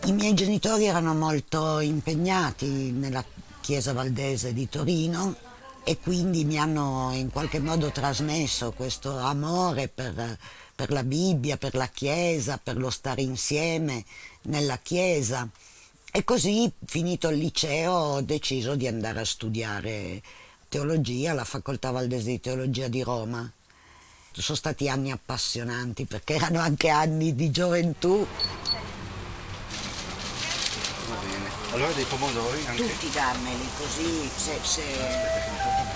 I miei genitori erano molto impegnati nella Chiesa Valdese di Torino e quindi mi hanno in qualche modo trasmesso questo amore per la Bibbia, per la Chiesa, per lo stare insieme nella Chiesa. E così, finito il liceo, ho deciso di andare a studiare teologia alla Facoltà Valdese di Teologia di Roma. Sono stati anni appassionanti perché erano anche anni di gioventù. Va bene. Allora dei pomodori anche? Tutti dammeli, così se... Aspetta che mi tolgo.